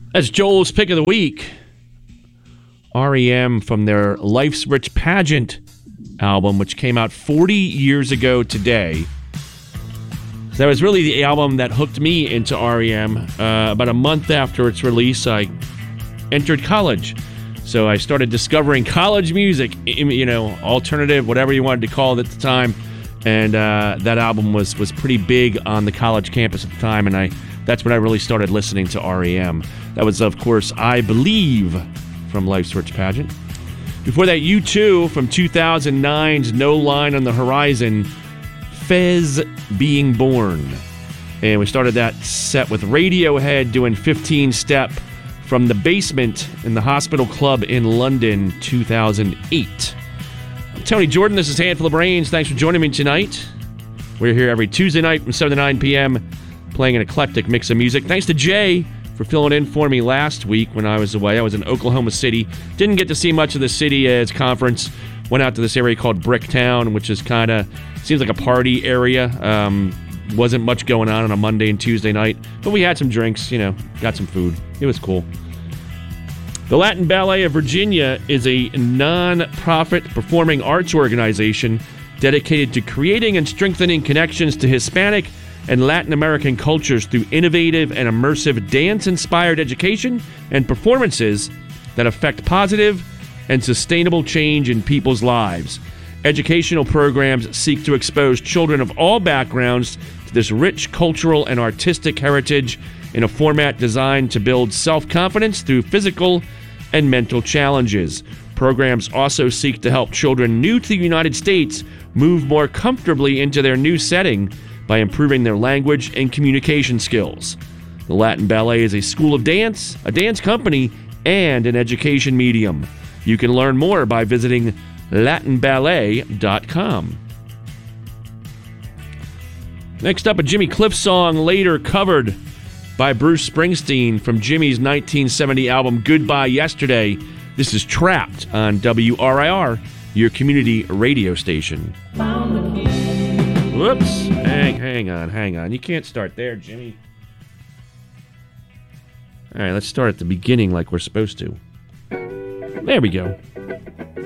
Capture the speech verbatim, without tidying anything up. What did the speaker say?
That's Joel's pick of the week. R E M from their Life's Rich Pageant album, which came out forty years ago today. So that was really the album that hooked me into R E M. Uh, about a month after its release, I entered college. So I started discovering college music, you know, alternative, whatever you wanted to call it at the time. And uh, that album was was pretty big on the college campus at the time, and I that's when I really started listening to R E M. That was, of course, I Believe from Life's Rich Pageant. Before that, U two from two thousand nine's No Line on the Horizon, Fez Being Born. And we started that set with Radiohead doing fifteen step from The Basement in the Hospital Club in London, two thousand eight. I'm Tony Jordan. This is Handful of Brains. Thanks for joining me tonight. We're here every Tuesday night from seven to nine p.m. playing an eclectic mix of music. Thanks to Jay for filling in for me last week when I was away. I was in Oklahoma City. Didn't get to see much of the city as conference. Went out to this area called Bricktown, which is kind of, seems like a party area. Um, wasn't much going on on a Monday and Tuesday night, but we had some drinks, you know, got some food. It was cool. The Latin Ballet of Virginia is a non-profit performing arts organization dedicated to creating and strengthening connections to Hispanic and Latin American cultures through innovative and immersive dance-inspired education and performances that affect positive and sustainable change in people's lives. Educational programs seek to expose children of all backgrounds to this rich cultural and artistic heritage in a format designed to build self-confidence through physical and mental challenges. Programs also seek to help children new to the United States move more comfortably into their new setting by improving their language and communication skills. The Latin Ballet is a school of dance, a dance company, and an education medium. You can learn more by visiting latin ballet dot com. Next up, a Jimmy Cliff song later covered by Bruce Springsteen from Jimmy's nineteen seventy album Goodbye Yesterday. This is Trapped on W R I R, your community radio station. Whoops. Hang, hang on, hang on. You can't start there, Jimmy. All right, let's start at the beginning like we're supposed to. There we go.